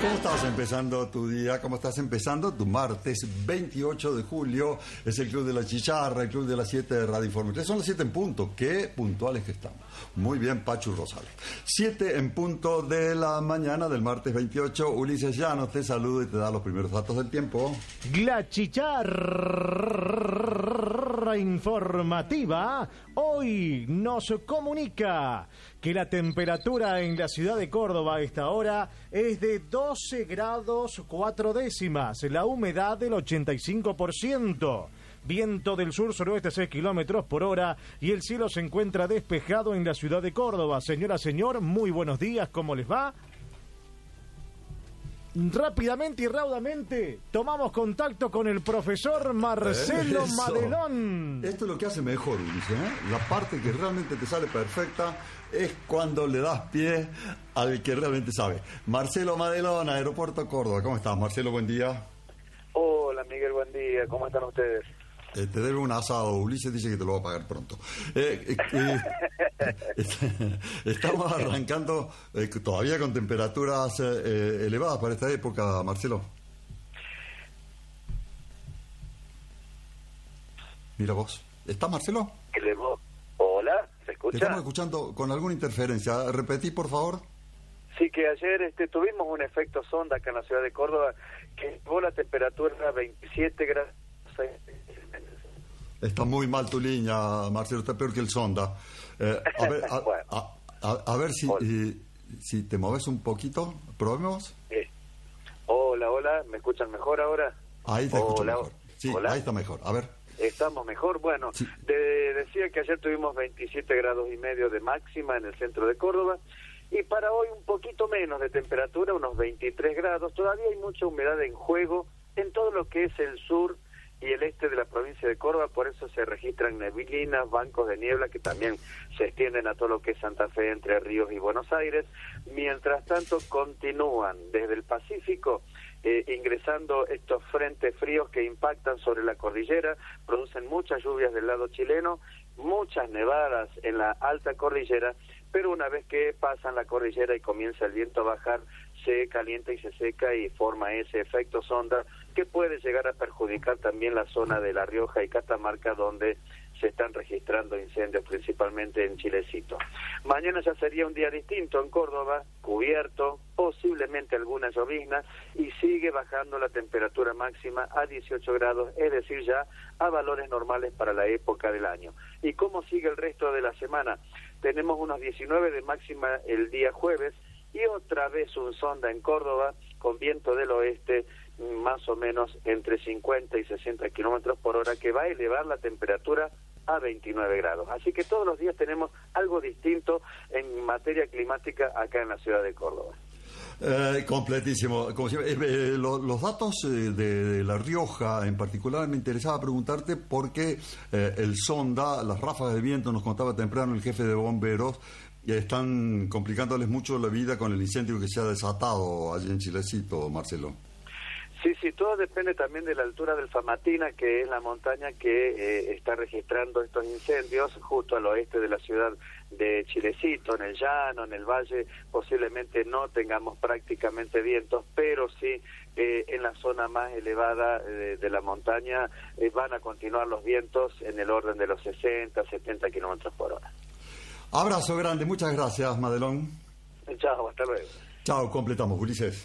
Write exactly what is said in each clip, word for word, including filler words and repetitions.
¿Cómo estás empezando tu día? ¿Cómo estás empezando tu martes veintiocho de julio? Es el Club de la Chicharra, el Club de las siete de Radio Informe. Son las siete en punto. Qué puntuales que estamos. Muy bien, Pachu Rosales. siete en punto de la mañana del martes veintiocho. Ulises Llanos te saluda y te da los primeros datos del tiempo. La Chicharra informativa hoy nos comunica que la temperatura en la ciudad de Córdoba a esta hora es de doce grados cuatro décimas, la humedad del ochenta y cinco por ciento, viento del sur-suroeste seis kilómetros por hora y el cielo se encuentra despejado en la ciudad de Córdoba. Señora, señor, muy buenos días, ¿cómo les va? Rápidamente y raudamente tomamos contacto con el profesor Marcelo Eso. Madelón. Esto es lo que hace mejor, Ulises, ¿eh? La parte que realmente te sale perfecta es cuando le das pie al que realmente sabe. Marcelo Madelón, Aeropuerto Córdoba. ¿Cómo estás, Marcelo? Buen día. Hola, Miguel, buen día. ¿Cómo están ustedes? Eh, te debe un asado. Ulises dice que te lo va a pagar pronto. Eh, eh, eh, estamos arrancando eh, todavía con temperaturas eh, elevadas para esta época, Marcelo. Mira vos. ¿Estás, Marcelo? Hola, ¿se escucha? Te estamos escuchando con alguna interferencia. Repetí, por favor. Sí, que ayer este, tuvimos un efecto sonda acá en la ciudad de Córdoba que llevó la temperatura a veintisiete grados. Está muy mal tu línea, Marcelo, está peor que el sonda. Eh, a ver, a, bueno. a, a, a ver si, eh, si te moves un poquito. ¿Probemos? Eh, hola, hola, ¿me escuchan mejor ahora? Ahí te escucho Hola, mejor. Sí, hola. ahí está mejor. A ver. ¿Estamos mejor? Bueno, Sí. de, decía que ayer tuvimos veintisiete grados y medio de máxima en el centro de Córdoba y para hoy un poquito menos de temperatura, unos veintitrés grados. Todavía hay mucha humedad en juego en todo lo que es el sur y el este de la provincia de Córdoba, por eso se registran neblinas, bancos de niebla que también se extienden a todo lo que es Santa Fe, Entre Ríos y Buenos Aires. Mientras tanto continúan desde el Pacífico eh, ingresando estos frentes fríos que impactan sobre la cordillera, producen muchas lluvias del lado chileno, muchas nevadas en la alta cordillera, pero una vez que pasan la cordillera y comienza el viento a bajar, se calienta y se seca y forma ese efecto sonda que puede llegar a perjudicar también la zona de La Rioja y Catamarca, donde se están registrando incendios principalmente en Chilecito. Mañana ya sería un día distinto en Córdoba, cubierto, posiblemente alguna llovizna y sigue bajando la temperatura máxima a dieciocho grados, es decir, ya a valores normales para la época del año. ¿Y cómo sigue el resto de la semana? Tenemos unos diecinueve de máxima el día jueves y otra vez un sonda en Córdoba con viento del oeste más o menos entre cincuenta y sesenta kilómetros por hora que va a elevar la temperatura a veintinueve grados. Así que todos los días tenemos algo distinto en materia climática acá en la ciudad de Córdoba. Eh, completísimo. Como siempre, eh, eh, lo, los datos eh, de, de La Rioja en particular me interesaba preguntarte porque eh, el sonda, las ráfagas de viento, nos contaba temprano el jefe de bomberos, y están complicándoles mucho la vida con el incendio que se ha desatado allí en Chilecito, Marcelo. Sí, sí, todo depende también de la altura del Famatina, que es la montaña que eh, está registrando estos incendios justo al oeste de la ciudad de Chilecito, en el llano, en el valle, posiblemente no tengamos prácticamente vientos, pero sí eh, en la zona más elevada de, de la montaña eh, van a continuar los vientos en el orden de los sesenta, setenta kilómetros por hora. Abrazo grande, muchas gracias, Madelón. Chao, hasta luego. Chao, completamos, Ulises.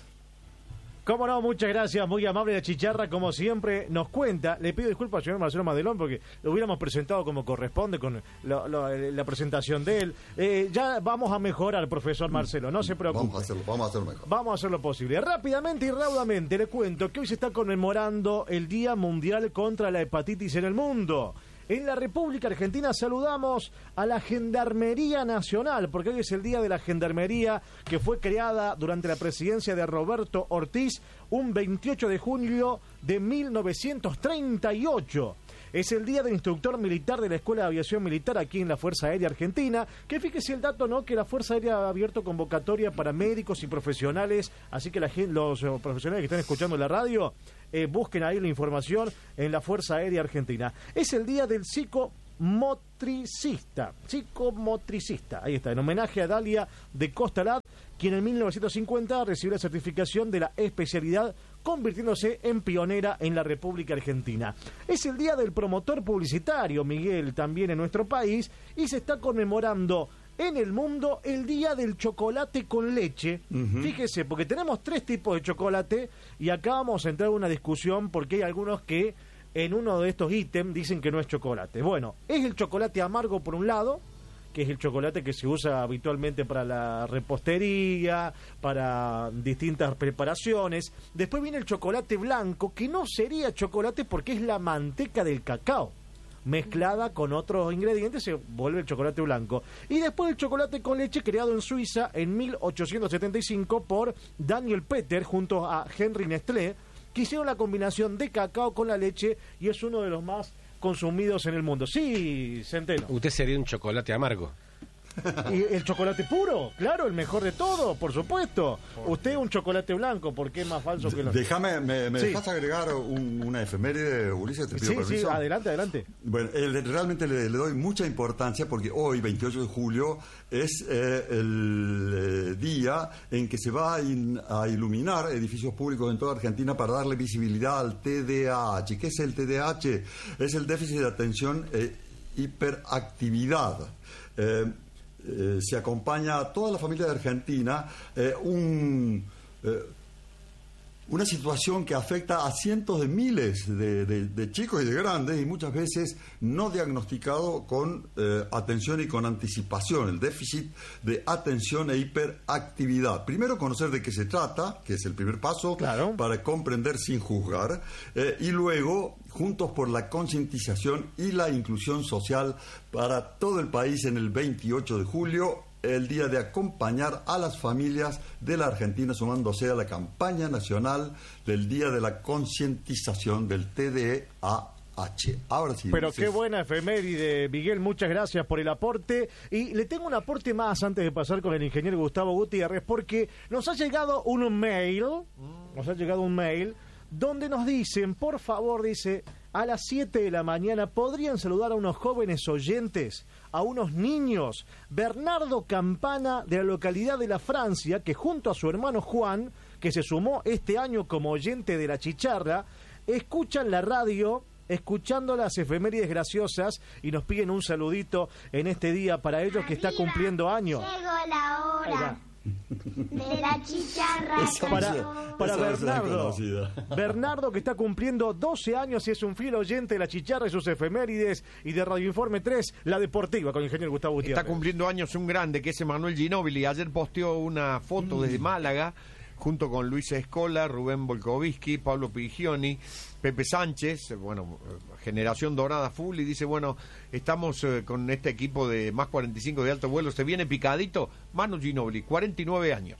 Cómo no, muchas gracias, muy amable la Chicharra, como siempre nos cuenta. Le pido disculpas al señor Marcelo Madelón porque lo hubiéramos presentado como corresponde con lo, lo, la presentación de él. Eh, ya vamos a mejorar, profesor Marcelo, no se preocupe. Vamos a hacerlo, vamos a hacerlo mejor. Vamos a hacer lo posible. Rápidamente y raudamente le cuento que hoy se está conmemorando el Día Mundial contra la Hepatitis en el mundo. En la República Argentina saludamos a la Gendarmería Nacional, porque hoy es el Día de la Gendarmería, que fue creada durante la presidencia de Roberto Ortiz un veintiocho de julio de mil novecientos treinta y ocho. Es el día del instructor militar de la Escuela de Aviación Militar aquí en la Fuerza Aérea Argentina, que fíjese el dato, ¿no?, que la Fuerza Aérea ha abierto convocatoria para médicos y profesionales, así que la gente, los profesionales que están escuchando la radio, eh, busquen ahí la información en la Fuerza Aérea Argentina. Es el día del psicomotricista, psicomotricista, ahí está, en homenaje a Dalia de Costalat, quien en mil novecientos cincuenta recibió la certificación de la especialidad, convirtiéndose en pionera en la República Argentina. Es el día del promotor publicitario, Miguel, también en nuestro país, y se está conmemorando en el mundo el día del chocolate con leche. Uh-huh. Fíjese, porque tenemos tres tipos de chocolate y acá vamos a entrar en una discusión porque hay algunos que en uno de estos ítems dicen que no es chocolate. Bueno, es el chocolate amargo por un lado, que es el chocolate que se usa habitualmente para la repostería, para distintas preparaciones. Después viene el chocolate blanco, que no sería chocolate porque es la manteca del cacao mezclada con otros ingredientes, se vuelve el chocolate blanco. Y después el chocolate con leche, creado en Suiza en mil ochocientos setenta y cinco por Daniel Peter junto a Henry Nestlé, que hicieron la combinación de cacao con la leche y es uno de los más consumidos en el mundo. Sí, Centeno. Usted sería un chocolate amargo. Y el chocolate puro, claro, el mejor de todo, por supuesto. Usted un chocolate blanco, porque es más falso que los... Déjame, ¿me, me sí. dejas agregar un, una efeméride, Ulises? Te pido sí, permiso. Sí, adelante, adelante. Bueno, eh, realmente le, le doy mucha importancia porque hoy, veintiocho de julio, es eh, el eh, día en que se va a, in, a iluminar edificios públicos en toda Argentina para darle visibilidad al T D A H. ¿Qué es el T D A H? Es el déficit de atención e hiperactividad. Eh, Eh, se acompaña a toda la familia de Argentina eh, un, eh, una situación que afecta a cientos de miles de, de, de chicos y de grandes y muchas veces no diagnosticado con eh, atención y con anticipación, el déficit de atención e hiperactividad. Primero conocer de qué se trata, que es el primer paso, claro, para comprender sin juzgar, eh, y luego juntos por la concientización y la inclusión social para todo el país en el veintiocho de julio, el día de acompañar a las familias de la Argentina sumándose a la campaña nacional del Día de la Concientización del T D A H. Ahora sí. Pero qué buena efeméride, Miguel, muchas gracias por el aporte. Y le tengo un aporte más antes de pasar con el ingeniero Gustavo Gutiérrez, porque nos ha llegado un mail, nos ha llegado un mail donde nos dicen, por favor, dice, a las siete de la mañana podrían saludar a unos jóvenes oyentes, a unos niños. Bernardo Campana, de la localidad de La Francia, que junto a su hermano Juan, que se sumó este año como oyente de La Chicharra, escuchan la radio, escuchando las efemérides graciosas y nos piden un saludito en este día para ellos que está cumpliendo años. Llegó la hora de La Chicharra. Esa para esa para esa Bernardo, Bernardo, que está cumpliendo doce años y es un fiel oyente de La Chicharra y sus efemérides y de Radio Informe tres, la deportiva, con el ingeniero Gustavo Gutiérrez. Está cumpliendo años un grande que es Emanuel Ginóbili. Ayer posteó una foto mm. desde Málaga junto con Luis Escola, Rubén Volkovitsky, Pablo Pigioni, Pepe Sánchez, bueno, generación dorada full, y dice, bueno, estamos eh, con este equipo de más cuarenta y cinco de alto vuelo, se viene picadito, Manu Ginóbili, cuarenta y nueve años.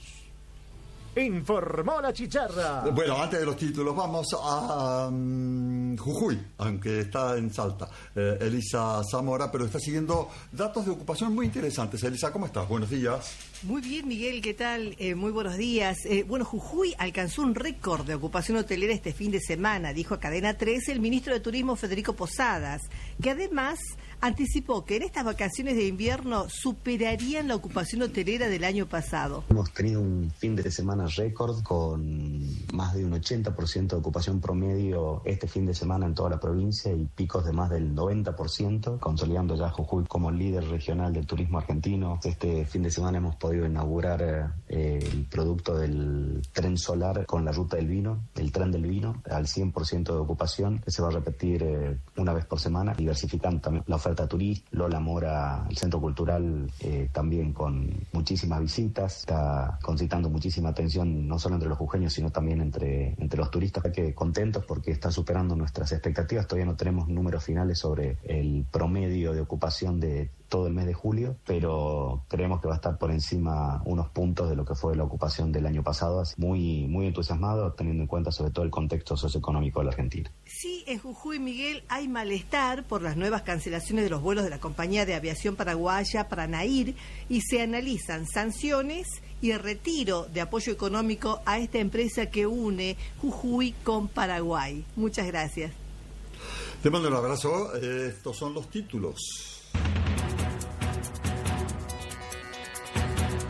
Informó La Chicharra. Bueno, antes de los títulos, vamos a um, Jujuy, aunque está en Salta. Eh, Elisa Zamora, pero está siguiendo datos de ocupación muy interesantes. Elisa, ¿cómo estás? Buenos días. Muy bien, Miguel, ¿qué tal? Eh, muy buenos días. Eh, bueno, Jujuy alcanzó un récord de ocupación hotelera este fin de semana, dijo a Cadena tres el ministro de Turismo Federico Posadas, que además anticipó que en estas vacaciones de invierno superarían la ocupación hotelera del año pasado. Hemos tenido un fin de semana récord con más de un ochenta por ciento de ocupación promedio este fin de semana en toda la provincia y picos de más del noventa por ciento, consolidando ya a Jujuy como líder regional del turismo argentino. Este fin de semana hemos podido inaugurar eh, el producto del tren solar con la ruta del vino, el tren del vino, al cien por ciento de ocupación, que se va a repetir eh, una vez por semana, diversificando también la oferta turística. Lola Mora, el centro cultural, eh, también con muchísimas visitas, está concitando muchísima atención no solo entre los jujeños sino también entre, entre los turistas, que contentos porque está superando nuestras expectativas. Todavía no tenemos números finales sobre el promedio de ocupación de todo el mes de julio, pero creemos que va a estar por encima unos puntos de lo que fue la ocupación del año pasado. Así, muy, muy entusiasmado, teniendo en cuenta sobre todo el contexto socioeconómico de la Argentina. Sí, en Jujuy, Miguel, hay malestar por las nuevas cancelaciones de los vuelos de la compañía de aviación paraguaya Paranair y se analizan sanciones y el retiro de apoyo económico a esta empresa que une Jujuy con Paraguay. Muchas gracias. Te mando un abrazo. Eh, estos son los títulos.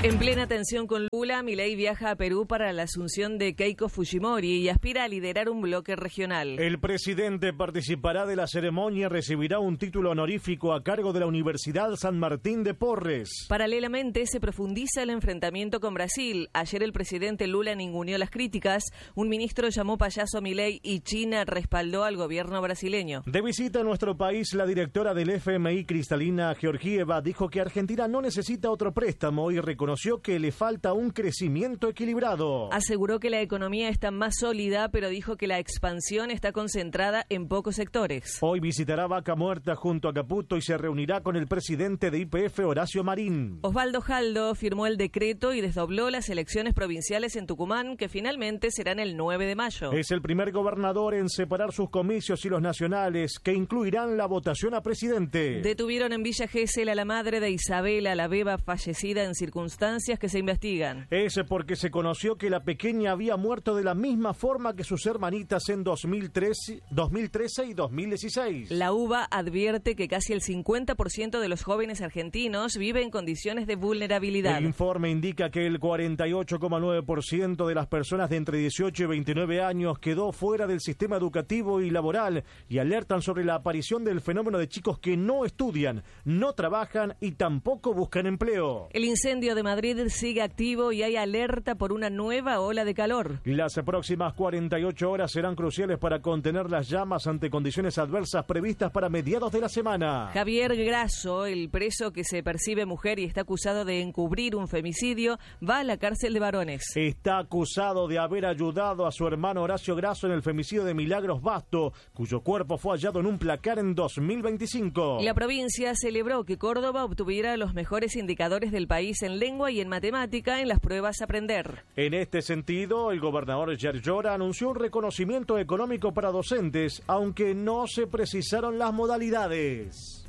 En plena tensión con Lula, Milei viaja a Perú para la asunción de Keiko Fujimori y aspira a liderar un bloque regional. El presidente participará de la ceremonia y recibirá un título honorífico a cargo de la Universidad San Martín de Porres. Paralelamente, se profundiza el enfrentamiento con Brasil. Ayer el presidente Lula ninguneó las críticas, un ministro llamó payaso a Milei y China respaldó al gobierno brasileño. De visita a nuestro país, la directora del F M I, Cristalina Georgieva, dijo que Argentina no necesita otro préstamo y reconoció que le falta un crecimiento equilibrado. Aseguró que la economía está más sólida, pero dijo que la expansión está concentrada en pocos sectores. Hoy visitará Vaca Muerta junto a Caputo y se reunirá con el presidente de Y P F, Horacio Marín. Osvaldo Jaldo firmó el decreto y desdobló las elecciones provinciales en Tucumán, que finalmente serán el nueve de mayo. Es el primer gobernador en separar sus comicios y los nacionales, que incluirán la votación a presidente. Detuvieron en Villa Gesell a la madre de Isabela, la beba fallecida en circunstancias que se investigan. Es porque se conoció que la pequeña había muerto de la misma forma que sus hermanitas en dos mil trece, dos mil trece y dos mil dieciséis. La U B A advierte que casi el cincuenta por ciento de los jóvenes argentinos vive en condiciones de vulnerabilidad. El informe indica que el cuarenta y ocho coma nueve por ciento de las personas de entre dieciocho y veintinueve años quedó fuera del sistema educativo y laboral y alertan sobre la aparición del fenómeno de chicos que no estudian, no trabajan y tampoco buscan empleo. El incendio de Madrid sigue activo y hay alerta por una nueva ola de calor. Las próximas cuarenta y ocho horas serán cruciales para contener las llamas ante condiciones adversas previstas para mediados de la semana. Javier Grasso, el preso que se percibe mujer y está acusado de encubrir un femicidio, va a la cárcel de varones. Está acusado de haber ayudado a su hermano Horacio Grasso en el femicidio de Milagros Basto, cuyo cuerpo fue hallado en un placar en dos mil veinticinco. La provincia celebró que Córdoba obtuviera los mejores indicadores del país en lengua y en matemática en las pruebas Aprender. En este sentido, el gobernador Jair Llora anunció un reconocimiento económico para docentes, aunque no se precisaron las modalidades.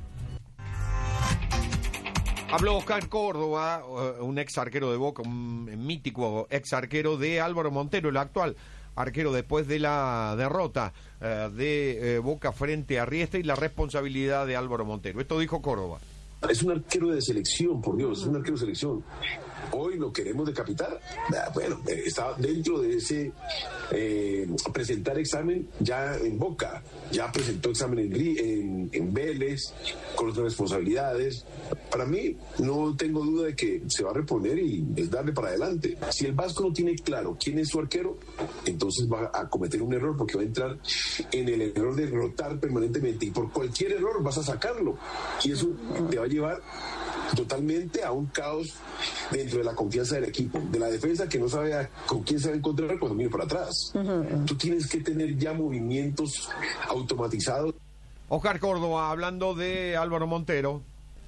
Habló Oscar Córdoba, un ex arquero de Boca, un mítico ex arquero de Álvaro Montero, el actual arquero después de la derrota eh, de eh, Boca frente a Riestra y la responsabilidad de Álvaro Montero. Esto dijo Córdoba. Es un arquero de selección, por Dios, es un arquero de selección. Hoy lo queremos decapitar. Bueno, está dentro de ese eh, presentar examen ya en Boca, ya presentó examen en, en, en Vélez, con otras responsabilidades. Para mí, no tengo duda de que se va a reponer y es darle para adelante. Si el Vasco no tiene claro quién es su arquero, entonces va a cometer un error porque va a entrar en el error de rotar permanentemente y por cualquier error vas a sacarlo y eso te va a llevar totalmente a un caos dentro de la confianza del equipo, de la defensa que no sabe a, con quién se va a encontrar cuando mire para atrás. Uh-huh. Tú tienes que tener ya movimientos automatizados. Oscar Córdoba hablando de Álvaro Montero.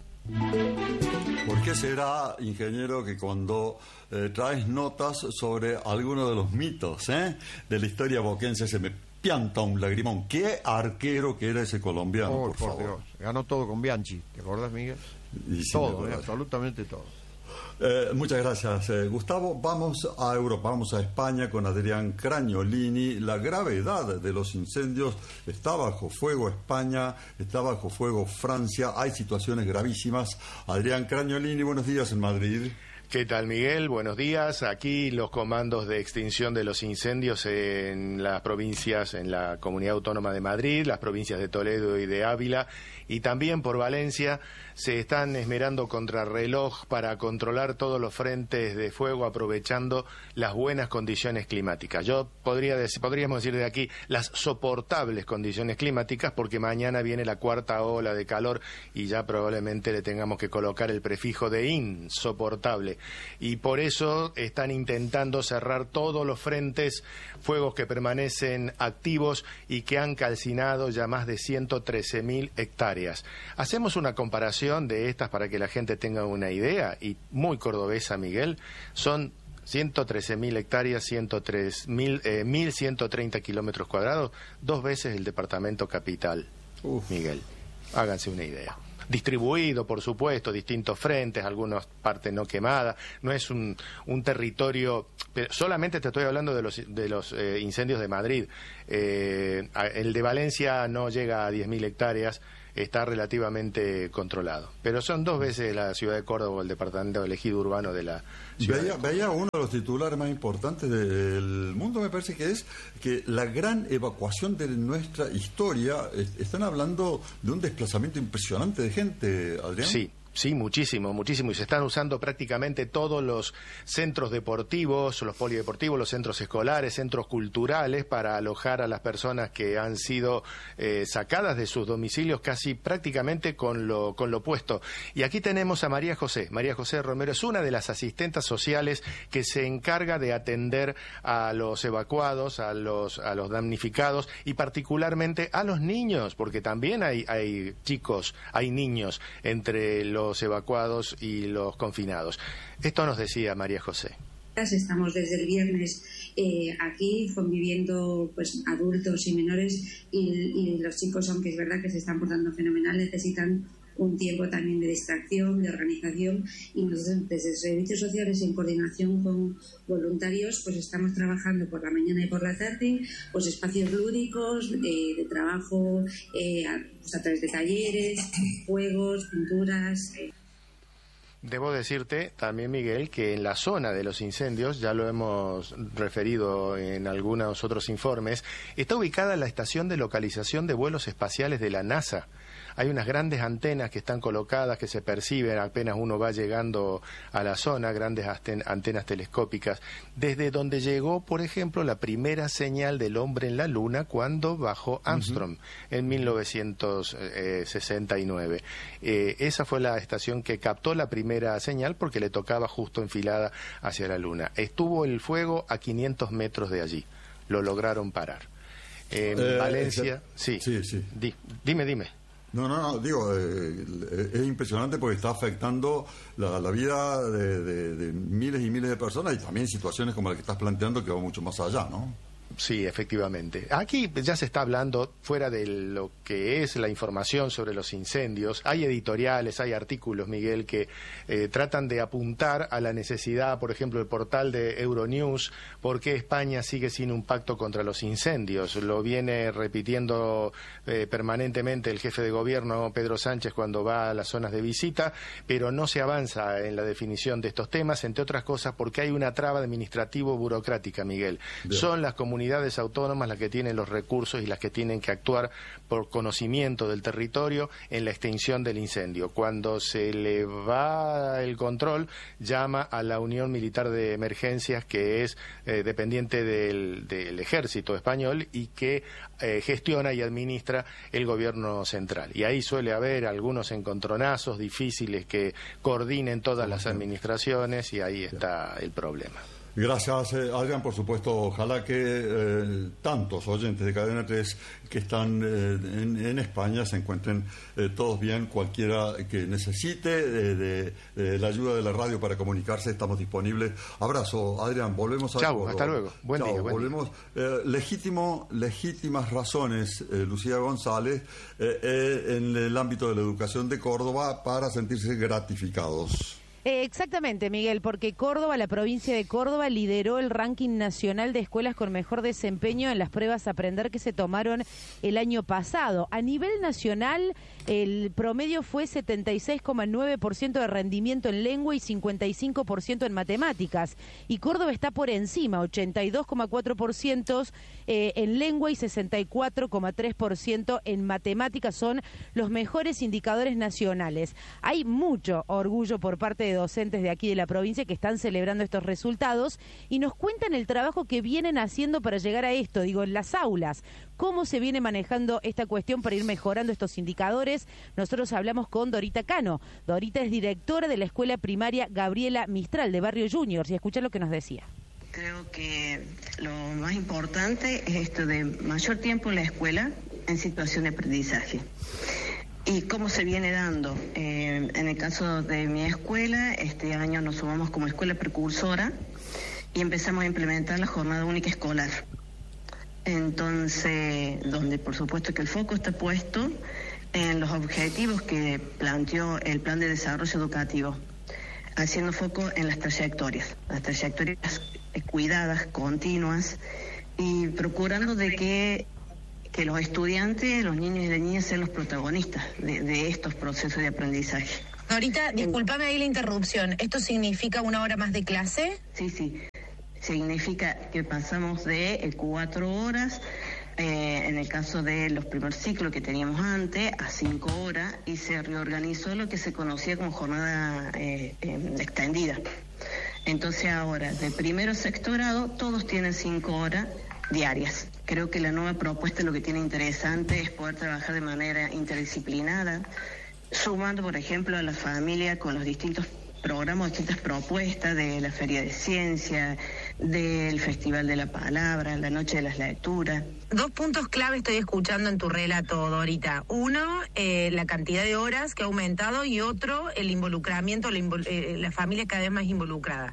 ¿Por qué será, ingeniero, que cuando eh, traes notas sobre algunos de los mitos eh, de la historia boquense se me pianta un lagrimón? ¿Qué arquero que era ese colombiano, oh, por, por favor? Dios. Ganó todo con Bianchi, ¿te acordás, Miguel? Y sí, todo, eh, absolutamente todo. Eh, muchas gracias, eh, Gustavo. Vamos a Europa, vamos a España con Adrián Cragnolini. La gravedad de los incendios está bajo fuego España, está bajo fuego Francia. Hay situaciones gravísimas. Adrián Cragnolini, buenos días en Madrid. ¿Qué tal, Miguel? Buenos días. Aquí los comandos de extinción de los incendios en las provincias, en la Comunidad Autónoma de Madrid, las provincias de Toledo y de Ávila, y también por Valencia, se están esmerando contrarreloj para controlar todos los frentes de fuego, aprovechando las buenas condiciones climáticas. Yo podría decir, podríamos decir de aquí las soportables condiciones climáticas, porque mañana viene la cuarta ola de calor y ya probablemente le tengamos que colocar el prefijo de insoportable. Y por eso están intentando cerrar todos los frentes, fuegos que permanecen activos y que han calcinado ya más de ciento trece mil hectáreas. Hacemos una comparación de estas para que la gente tenga una idea, y muy cordobesa, Miguel, son ciento trece mil hectáreas, ciento tres mil, eh, mil ciento treinta kilómetros cuadrados, dos veces el departamento capital. Uf. Miguel, háganse una idea. Distribuido, por supuesto, distintos frentes, algunas partes no quemadas, no es un, un territorio, pero solamente te estoy hablando de los, de los eh, incendios de Madrid, eh, el de Valencia no llega a diez mil hectáreas, está relativamente controlado. Pero son dos veces la ciudad de Córdoba o el departamento del ejido urbano de la ciudad. Veía, veía uno de los titulares más importantes del mundo, me parece que es que la gran evacuación de nuestra historia, están hablando de un desplazamiento impresionante de gente, Adrián. Sí. Sí, muchísimo, muchísimo. Y se están usando prácticamente todos los centros deportivos, los polideportivos, los centros escolares, centros culturales para alojar a las personas que han sido eh, sacadas de sus domicilios casi prácticamente con lo, con lo opuesto. Y aquí tenemos a María José. María José Romero es una de las asistentes sociales que se encarga de atender a los evacuados, a los, a los damnificados y particularmente a los niños, porque también hay, hay chicos, hay niños entre los los evacuados y los confinados. Esto nos decía María José. Estamos desde el viernes eh, aquí conviviendo pues adultos y menores y, y los chicos, aunque es verdad que se están portando fenomenal, necesitan un tiempo también de distracción, de organización, y nosotros desde servicios sociales en coordinación con voluntarios pues estamos trabajando por la mañana y por la tarde pues espacios lúdicos eh, de trabajo eh, a, pues, a través de talleres, juegos, pinturas. Eh. Debo decirte también, Miguel, que en la zona de los incendios, ya lo hemos referido en algunos otros informes, está ubicada la estación de localización de vuelos espaciales de la NASA. Hay unas grandes antenas que están colocadas, que se perciben apenas uno va llegando a la zona, grandes antenas telescópicas, desde donde llegó, por ejemplo, la primera señal del hombre en la Luna cuando bajó Armstrong uh-huh. en mil novecientos sesenta y nueve. Eh, esa fue la estación que captó la primera señal porque le tocaba justo enfilada hacia la Luna. Estuvo el fuego a quinientos metros de allí. Lo lograron parar. En eh, Valencia... Sí, sí, sí. Di, dime, dime. No, no, no, digo, eh, es impresionante porque está afectando la, la vida de, de, de miles y miles de personas y también situaciones como la que estás planteando que va mucho más allá, ¿no? Sí, efectivamente. Aquí ya se está hablando, fuera de lo que es la información sobre los incendios, hay editoriales, hay artículos, Miguel, que eh, tratan de apuntar a la necesidad, por ejemplo, el portal de Euronews, por qué España sigue sin un pacto contra los incendios. Lo viene repitiendo eh, permanentemente el jefe de gobierno, Pedro Sánchez, cuando va a las zonas de visita, pero no se avanza en la definición de estos temas, entre otras cosas porque hay una traba administrativo-burocrática, Miguel. Bien. Son las comunidades autónomas las que tienen los recursos y las que tienen que actuar por conocimiento del territorio en la extinción del incendio. Cuando se le va el control, llama a la Unión Militar de Emergencias, que es eh, dependiente del, del Ejército español y que eh, gestiona y administra el gobierno central. Y ahí suele haber algunos encontronazos difíciles que coordinen todas las administraciones y ahí está el problema. Gracias, eh, Adrián. Por supuesto, ojalá que eh, tantos oyentes de Cadena tres que están eh, en, en España se encuentren eh, todos bien. Cualquiera que necesite eh, de, de la ayuda de la radio para comunicarse, estamos disponibles. Abrazo, Adrián. Volvemos a Chau, hasta luego. Buen Chau, día. Buen volvemos. Eh, legítimo, legítimas razones, eh, Lucía González, eh, eh, en el ámbito de la educación de Córdoba para sentirse gratificados. Eh, exactamente, Miguel, porque Córdoba, la provincia de Córdoba, lideró el ranking nacional de escuelas con mejor desempeño en las pruebas Aprender que se tomaron el año pasado. A nivel nacional, el promedio fue setenta y seis coma nueve por ciento de rendimiento en lengua y cincuenta y cinco por ciento en matemáticas. Y Córdoba está por encima, ochenta y dos coma cuatro por ciento eh, en lengua y sesenta y cuatro coma tres por ciento en matemáticas. Son los mejores indicadores nacionales. Hay mucho orgullo por parte de docentes de aquí de la provincia que están celebrando estos resultados y nos cuentan el trabajo que vienen haciendo para llegar a esto, digo, en las aulas, cómo se viene manejando esta cuestión para ir mejorando estos indicadores. Nosotros hablamos con Dorita Cano. Dorita es directora de la escuela primaria Gabriela Mistral de Barrio Juniors y escucha lo que nos decía. Creo que lo más importante es esto de mayor tiempo en la escuela en situación de aprendizaje. ¿Y cómo se viene dando? Eh, en el caso de mi escuela, este año nos sumamos como escuela precursora y empezamos a implementar la jornada única escolar. Entonces, donde por supuesto que el foco está puesto en los objetivos que planteó el Plan de Desarrollo Educativo, haciendo foco en las trayectorias, las trayectorias cuidadas, continuas, y procurando de que que los estudiantes, los niños y las niñas sean los protagonistas de, de estos procesos de aprendizaje. Norita, discúlpame ahí la interrupción. ¿Esto significa una hora más de clase? Sí, sí. Significa que pasamos de eh, cuatro horas, eh, en el caso de los primeros ciclos que teníamos antes, a cinco horas, y se reorganizó lo que se conocía como jornada eh, eh, extendida. Entonces ahora, de primero a sexto grado, todos tienen cinco horas diarias. Creo que la nueva propuesta lo que tiene interesante es poder trabajar de manera interdisciplinada, sumando, por ejemplo, a la familia con los distintos programas, distintas propuestas de la Feria de Ciencia, del Festival de la Palabra, la Noche de las Lecturas. Dos puntos clave estoy escuchando en tu relato, Dorita. Uno, eh, la cantidad de horas que ha aumentado, y otro, el involucramiento, la, invol eh, la familia cada vez más involucrada.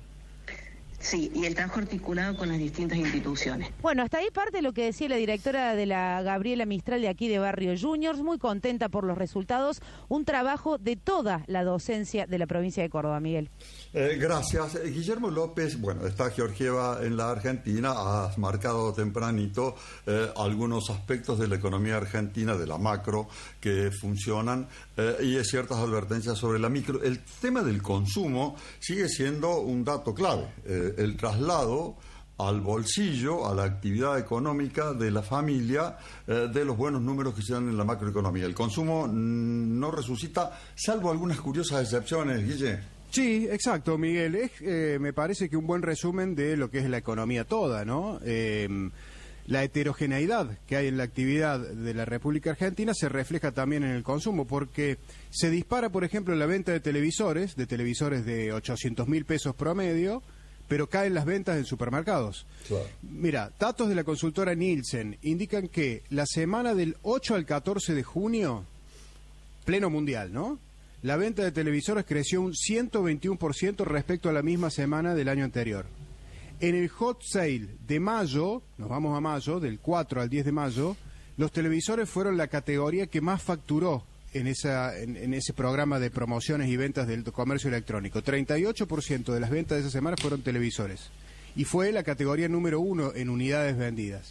Sí, y el trabajo articulado con las distintas instituciones. Bueno, hasta ahí parte lo que decía la directora de la Gabriela Mistral de aquí de Barrio Juniors, muy contenta por los resultados, un trabajo de toda la docencia de la provincia de Córdoba, Miguel. Eh, gracias. Eh, Guillermo López, bueno, está Georgieva en la Argentina, has marcado tempranito eh, algunos aspectos de la economía argentina, de la macro, que funcionan, eh, y ciertas advertencias sobre la micro. El tema del consumo sigue siendo un dato clave. Eh, el traslado al bolsillo, a la actividad económica de la familia, eh, de los buenos números que se dan en la macroeconomía. El consumo mm, no resucita, salvo algunas curiosas excepciones, Guille. Sí, exacto, Miguel. Es, eh, me parece que un buen resumen de lo que es la economía toda, ¿no? Eh, la heterogeneidad que hay en la actividad de la República Argentina se refleja también en el consumo, porque se dispara, por ejemplo, la venta de televisores, de televisores de ochocientos mil pesos promedio, pero caen las ventas en supermercados. Claro. Mira, datos de la consultora Nielsen indican que la semana del ocho al catorce de junio, pleno mundial, ¿no?, la venta de televisores creció un ciento veintiuno por ciento respecto a la misma semana del año anterior. En el hot sale de mayo, nos vamos a mayo, del cuatro al diez de mayo, los televisores fueron la categoría que más facturó en, esa, en, en ese programa de promociones y ventas del comercio electrónico. treinta y ocho por ciento de las ventas de esa semana fueron televisores. Y fue la categoría número uno en unidades vendidas.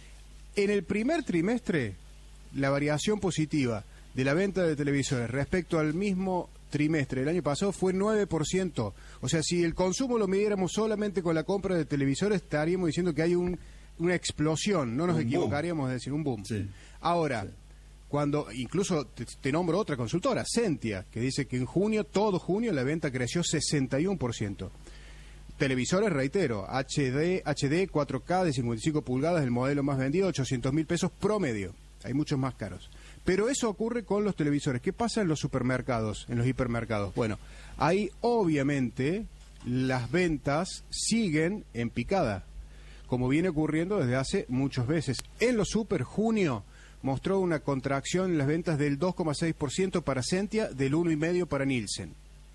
En el primer trimestre, la variación positiva de la venta de televisores respecto al mismo trimestre del año pasado fue nueve por ciento. O sea, si el consumo lo midiéramos solamente con la compra de televisores, estaríamos diciendo que hay un, una explosión, no nos un equivocaríamos boom. de decir un boom. Sí. Ahora, sí. cuando incluso te, te nombro otra consultora, Sentia, que dice que en junio, todo junio, la venta creció sesenta y uno por ciento. Televisores, reitero, H D, H D cuatro K de cincuenta y cinco pulgadas, el modelo más vendido, ochocientos mil pesos promedio. Hay muchos más caros. Pero eso ocurre con los televisores. ¿Qué pasa en los supermercados, en los hipermercados? Bueno, ahí obviamente las ventas siguen en picada, como viene ocurriendo desde hace muchas veces. En los super, junio mostró una contracción en las ventas del dos coma seis por ciento para Sentia, del uno coma cinco por ciento para Nielsen.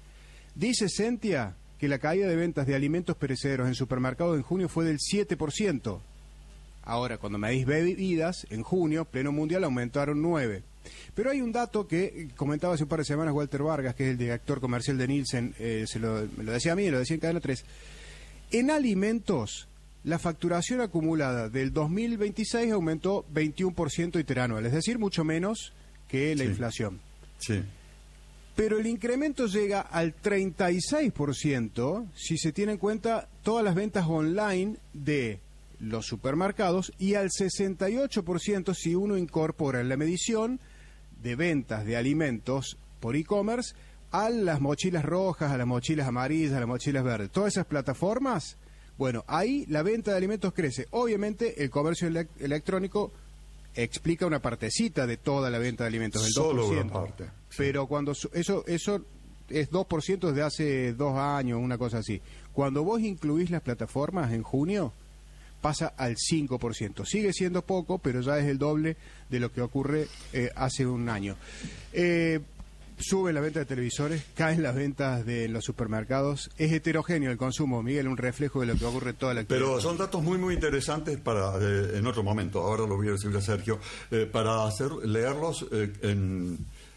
Dice Sentia que la caída de ventas de alimentos perecederos en supermercados en junio fue del siete por ciento. Ahora, cuando medís bebidas, en junio, pleno mundial, aumentaron nueve. Pero hay un dato que comentaba hace un par de semanas Walter Vargas, que es el director comercial de Nielsen, eh, se lo, me lo decía a mí, lo decía en Cadena tres. En alimentos, la facturación acumulada del dos mil veintiséis aumentó veintiuno por ciento interanual, es decir, mucho menos que la sí. inflación. Sí. Pero el incremento llega al treinta y seis por ciento si se tiene en cuenta todas las ventas online de los supermercados, y al sesenta y ocho por ciento si uno incorpora en la medición de ventas de alimentos por e-commerce a las mochilas rojas, a las mochilas amarillas, a las mochilas verdes. Todas esas plataformas, bueno, ahí la venta de alimentos crece. Obviamente el comercio ele- electrónico explica una partecita de toda la venta de alimentos, el Solo dos por ciento. Una parte. Sí. Pero cuando su- eso eso es dos por ciento desde hace dos años, una cosa así. Cuando vos incluís las plataformas en junio, pasa al cinco por ciento. Sigue siendo poco, pero ya es el doble de lo que ocurre eh, hace un año. Eh, sube la venta de televisores, caen las ventas de los supermercados. Es heterogéneo el consumo, Miguel, un reflejo de lo que ocurre en toda la actividad. Pero son datos muy, muy interesantes para eh, en otro momento. Ahora lo voy a decir a Sergio. Eh, para hacer leerlos eh, en...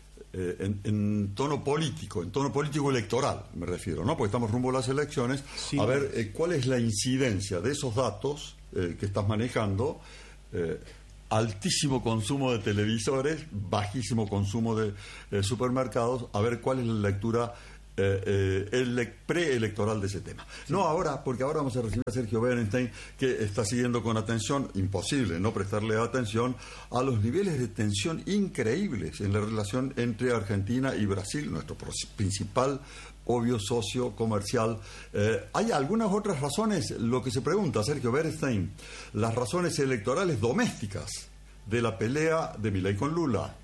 En, en tono político, en tono político electoral, me refiero, ¿no? Porque estamos rumbo a las elecciones. Sí. A ver, eh, ¿cuál es la incidencia de esos datos eh, que estás manejando eh, altísimo consumo de televisores, bajísimo consumo de eh, supermercados, a ver cuál es la lectura Eh, eh, el preelectoral de ese tema. Sí. No ahora, porque ahora vamos a recibir a Sergio Berenstein, que está siguiendo con atención, imposible no prestarle atención, a los niveles de tensión increíbles en la relación entre Argentina y Brasil, nuestro principal, obvio, socio comercial. Eh, ¿Hay algunas otras razones? Lo que se pregunta Sergio Berenstein, las razones electorales domésticas de la pelea de Milei con Lula.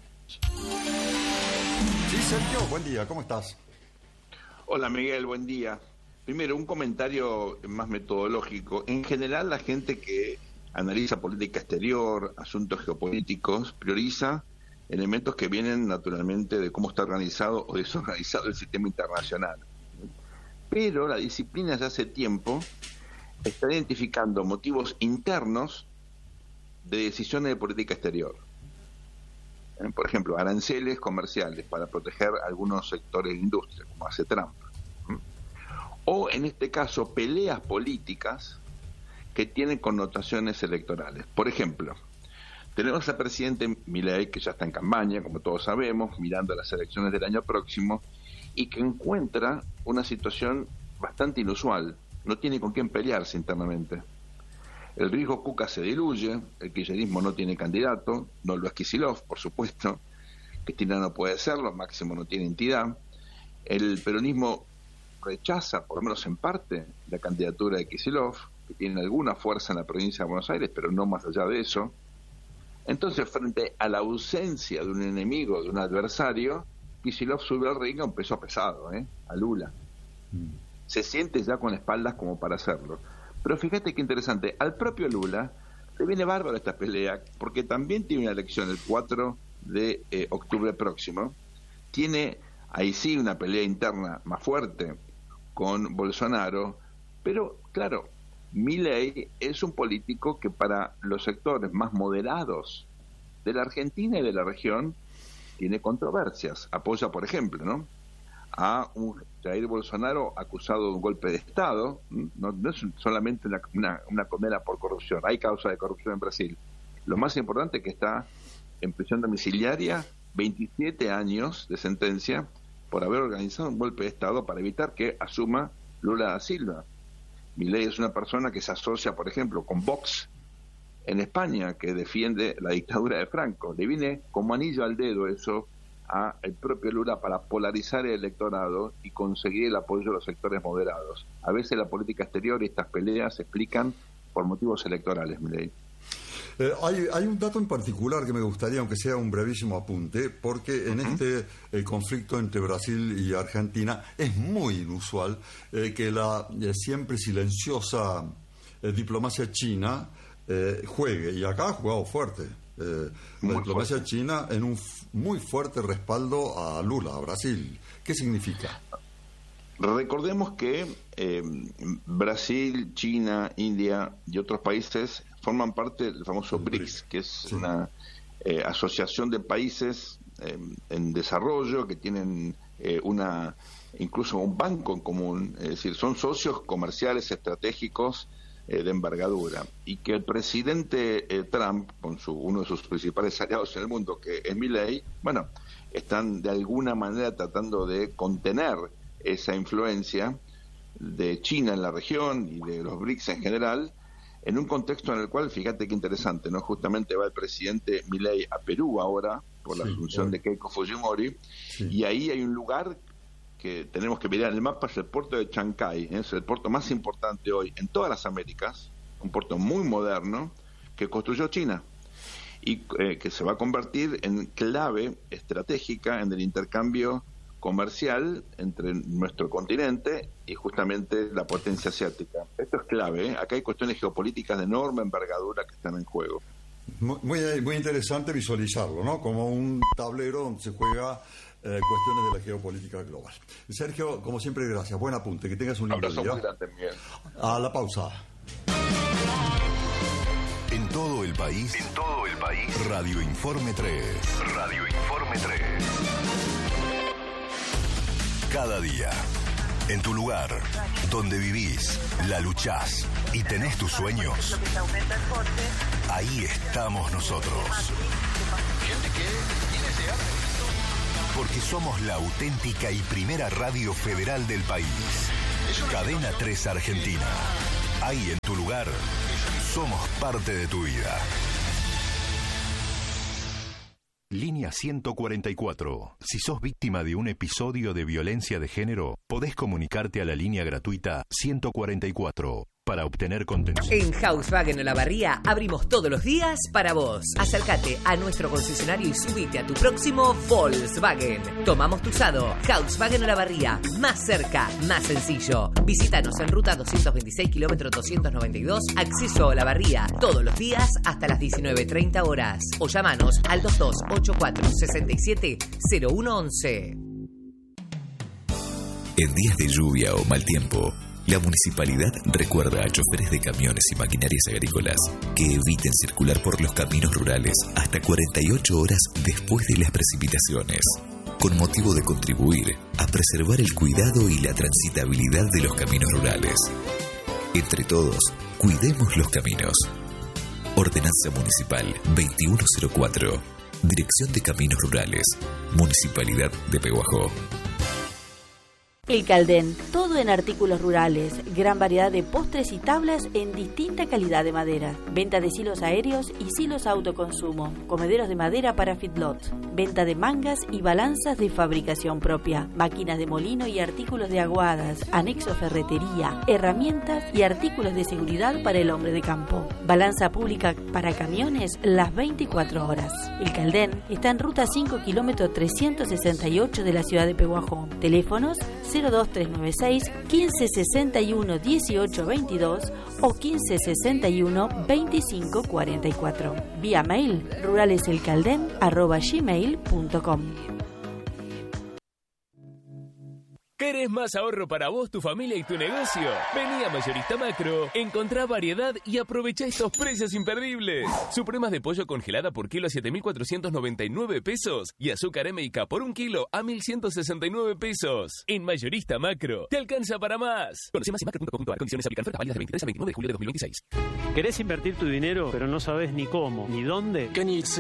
Sí, Sergio, buen día, ¿cómo estás? Hola Miguel, buen día. Primero, un comentario más metodológico. En general, la gente que analiza política exterior, asuntos geopolíticos, prioriza elementos que vienen naturalmente de cómo está organizado o desorganizado el sistema internacional. Pero la disciplina ya hace tiempo está identificando motivos internos de decisiones de política exterior. Por ejemplo, aranceles comerciales para proteger algunos sectores de industria, como hace Trump. O, en este caso, peleas políticas que tienen connotaciones electorales. Por ejemplo, tenemos al presidente Milei, que ya está en campaña, como todos sabemos, mirando las elecciones del año próximo, y que encuentra una situación bastante inusual. No tiene con quién pelearse internamente. El riesgo Cuca se diluye, el kirchnerismo no tiene candidato, no lo es Kicillof, por supuesto, Cristina no puede serlo, Máximo no tiene entidad, el peronismo rechaza, por lo menos en parte, la candidatura de Kicillof, que tiene alguna fuerza en la provincia de Buenos Aires, pero no más allá de eso. Entonces, frente a la ausencia de un enemigo, de un adversario, Kicillof sube al ring a un peso pesado, ¿eh? a Lula. Mm. Se siente ya con espaldas como para hacerlo. Pero fíjate qué interesante, al propio Lula le viene bárbaro esta pelea, porque también tiene una elección el cuatro de eh, octubre próximo, tiene ahí sí una pelea interna más fuerte con Bolsonaro, pero claro, Milei es un político que para los sectores más moderados de la Argentina y de la región tiene controversias, apoya por ejemplo, ¿no?, a un Jair Bolsonaro acusado de un golpe de Estado. No, no es solamente una, una, una condena por corrupción, hay causa de corrupción en Brasil. Lo más importante es que está en prisión domiciliaria, veintisiete años de sentencia por haber organizado un golpe de Estado para evitar que asuma Lula da Silva. Milei es una persona que se asocia, por ejemplo, con Vox en España, que defiende la dictadura de Franco. Le viene como anillo al dedo eso a el propio Lula para polarizar el electorado y conseguir el apoyo de los sectores moderados. A veces la política exterior y estas peleas se explican por motivos electorales, Milei. Eh, hay, hay un dato en particular que me gustaría, aunque sea un brevísimo apunte, porque en uh-huh. este eh, conflicto entre Brasil y Argentina es muy inusual eh, que la eh, siempre silenciosa eh, diplomacia china eh, juegue, y acá ha jugado fuerte. Eh, la diplomacia fuerte. china en un f- muy fuerte respaldo a Lula, a Brasil. ¿Qué significa? Recordemos que eh, Brasil, China, India y otros países forman parte del famoso B R I C S, que es sí. una eh, asociación de países eh, en desarrollo que tienen eh, una incluso un banco en común, es decir, son socios comerciales estratégicos de envergadura, y que el presidente eh, Trump, con su uno de sus principales aliados en el mundo, que es Milei, bueno, están de alguna manera tratando de contener esa influencia de China en la región y de los B R I C S en general, en un contexto en el cual, fíjate qué interesante, ¿no? Justamente va el presidente Milei a Perú ahora, por la sí, asunción sí. de Keiko Fujimori, sí. y ahí hay un lugar que tenemos que mirar en el mapa, es el puerto de Chancay, ¿eh? Es el puerto más importante hoy en todas las Américas, un puerto muy moderno que construyó China y eh, que se va a convertir en clave estratégica en el intercambio comercial entre nuestro continente y justamente la potencia asiática. Esto es clave, ¿eh? Acá hay cuestiones geopolíticas de enorme envergadura que están en juego. Muy, muy interesante visualizarlo, ¿no? Como un tablero donde se juega Eh, cuestiones de la geopolítica global. Sergio, como siempre, gracias. Buen apunte. Que tengas un lindo abrazo día. Muy grande, Miguel. A la pausa. En todo el país. En todo el país. Radio Informe tres. Radio Informe tres. Cada día. En tu lugar. Donde vivís. La luchás. Y tenés tus sueños. Ahí ahí estamos nosotros. Porque somos la auténtica y primera radio federal del país. Cadena tres Argentina. Ahí en tu lugar, somos parte de tu vida. Línea ciento cuarenta y cuatro. Si sos víctima de un episodio de violencia de género, podés comunicarte a la línea gratuita ciento cuarenta y cuatro para obtener contención. En Volkswagen Olavarría abrimos todos los días para vos. Acércate a nuestro concesionario y subite a tu próximo Volkswagen. Tomamos tu usado. Volkswagen Olavarría. Más cerca, más sencillo. Visítanos en ruta doscientos veintiséis, kilómetro doscientos noventa y dos, acceso a Olavarría. Todos los días hasta las diecinueve treinta horas. O llamanos al dos dos ocho cuatro seis siete cero uno once. En días de lluvia o mal tiempo, la municipalidad recuerda a choferes de camiones y maquinarias agrícolas que eviten circular por los caminos rurales hasta cuarenta y ocho horas después de las precipitaciones, con motivo de contribuir a preservar el cuidado y la transitabilidad de los caminos rurales. Entre todos, cuidemos los caminos. Ordenanza Municipal veintiuno cero cuatro. Dirección de Caminos Rurales. Municipalidad de Pehuajó. El Caldén, todo en artículos rurales, gran variedad de postres y tablas en distinta calidad de madera, venta de silos aéreos y silos autoconsumo, comederos de madera para feedlots, venta de mangas y balanzas de fabricación propia, máquinas de molino y artículos de aguadas, anexo ferretería, herramientas y artículos de seguridad para el hombre de campo, balanza pública para camiones las veinticuatro horas. El Caldén está en ruta cinco, kilómetro trescientos sesenta y ocho de la ciudad de Pehuajó. Teléfonos cero dos tres nueve seis, quince sesenta y uno, dieciocho veintidós o quince sesenta y uno, veinticinco cuarenta y cuatro. Vía mail ruraleselcalden arroba gmail punto com. ¿Querés más ahorro para vos, tu familia y tu negocio? Vení a Mayorista Macro, encontrá variedad y aprovechá estos precios imperdibles. Supremas de pollo congelada por kilo a siete mil cuatrocientos noventa y nueve pesos y azúcar M y K por un kilo a mil ciento sesenta y nueve pesos. En Mayorista Macro, te alcanza para más. Conoce más en macro punto com punto a r. Condiciones aplican. Ofertas válidas del veintitrés al veintinueve de julio de dos mil veintiséis. ¿Querés invertir tu dinero, pero no sabes ni cómo, ni dónde?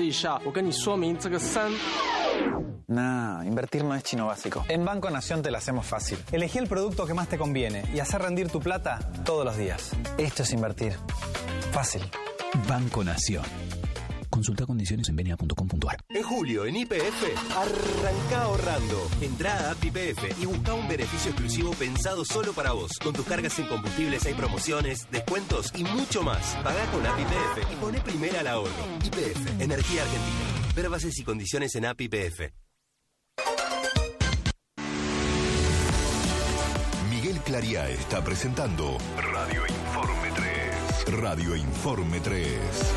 Nah, invertir no es chino básico. En Banco Nación te la hacemos fácil. Elegí el producto que más te conviene y hacer rendir tu plata todos los días. Esto es invertir. Fácil. Banco Nación. Consulta condiciones en benia punto com punto a r. En julio, en Y P F, arranca ahorrando. Entrá a App Y P F y busca un beneficio exclusivo pensado solo para vos. Con tus cargas en combustibles hay promociones, descuentos y mucho más. Pagá con App Y P F y poné primera al ahorro. Y P F, Energía Argentina. Ver bases y condiciones en App Y P F. Miguel Clariá está presentando Radio Informe tres. Radio Informe tres.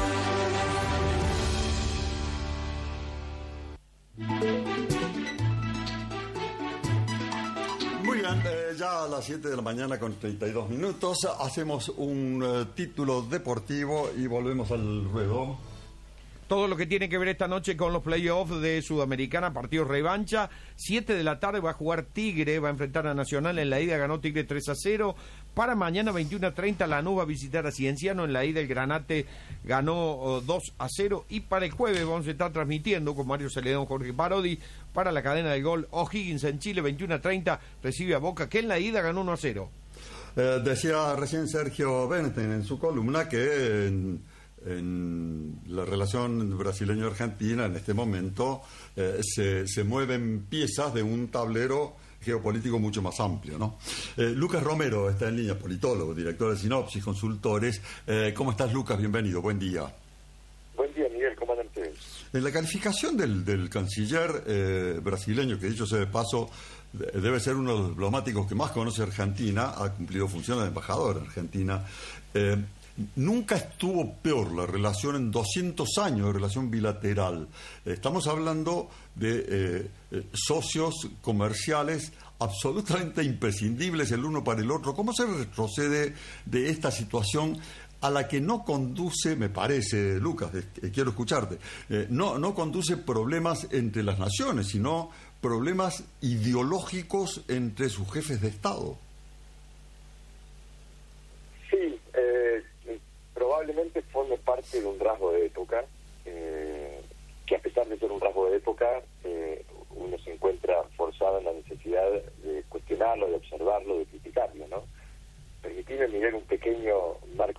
Muy bien, eh, ya a las siete de la mañana con treinta y dos minutos hacemos un uh, título deportivo y volvemos al ruedo. Todo lo que tiene que ver esta noche con los playoffs de Sudamericana, partido revancha. siete de la tarde va a jugar Tigre, va a enfrentar a Nacional. En la ida ganó Tigre tres a cero. Para mañana veintiuno a treinta Lanús va a visitar a Cienciano. En la ida el Granate ganó dos a cero. Y para el jueves vamos a estar transmitiendo con Mario Celedón, Jorge Parodi, para la cadena del gol O'Higgins en Chile. veintiuno a treinta recibe a Boca, que en la ida ganó uno a cero. Eh, decía recién Sergio Beneten en su columna que en, en la relación brasileño-argentina en este momento eh, se, se mueven piezas de un tablero geopolítico mucho más amplio, ¿no? Eh, Lucas Romero está en línea, politólogo, director de Sinopsis, consultores. Eh, ¿Cómo estás, Lucas? Bienvenido, buen día. Buen día, Miguel, ¿cómo andan ustedes? En la calificación del, del canciller eh, brasileño, que dicho sea de paso, debe ser uno de los diplomáticos que más conoce Argentina, ha cumplido funciones de embajador en Argentina. Eh, nunca estuvo peor la relación en doscientos años de relación bilateral. Estamos hablando de eh, eh, socios comerciales absolutamente imprescindibles el uno para el otro. ¿Cómo se retrocede de esta situación a la que no conduce, me parece, Lucas, eh, quiero escucharte, eh, no, no conduce problemas entre las naciones, sino problemas ideológicos entre sus jefes de Estado? Sí, eh, probablemente forme parte parte de un rasgo de época, eh, que a pesar de ser un rasgo de época, eh, uno se encuentra forzado en la necesidad de cuestionarlo, de observarlo, de criticarlo, ¿no? Permitime, Miguel, un pequeño